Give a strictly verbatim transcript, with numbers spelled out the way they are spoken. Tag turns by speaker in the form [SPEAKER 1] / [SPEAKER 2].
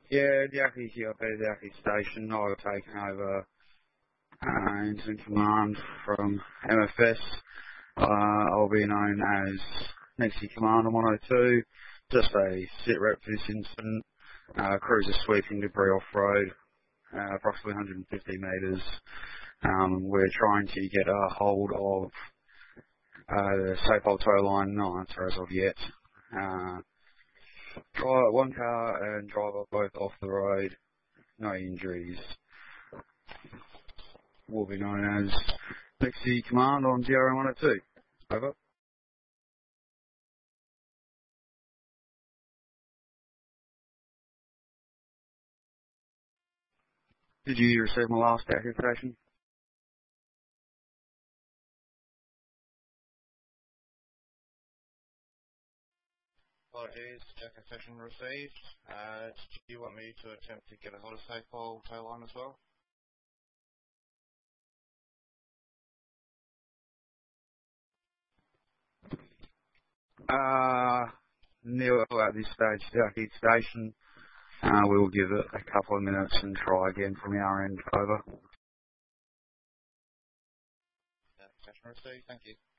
[SPEAKER 1] Yeah, the Aki C I P, the Aki station. I've taken over uh, incident command from M F S. Uh, I'll be known as Nexi Commander one oh two. Just a sit rep for this incident. Uh, crews are sweeping debris off-road, uh, approximately one hundred fifty metres. Um, we're trying to get a hold of uh, the safe hold tow line, no answer as of yet. Uh, Drive, one car and driver both off the road, no injuries. Will be known as Nexi Command on zero one oh two. Over. Did you receive my last accreditation?
[SPEAKER 2] Apologies, jack session received. Uh, do you want me to attempt to get a hold of safe hold tail line as well?
[SPEAKER 1] Uh, nil at this stage, Southeast Station. Uh, we'll give it a couple of minutes and try again from our end. Over.
[SPEAKER 2] Yeah, session received, thank you.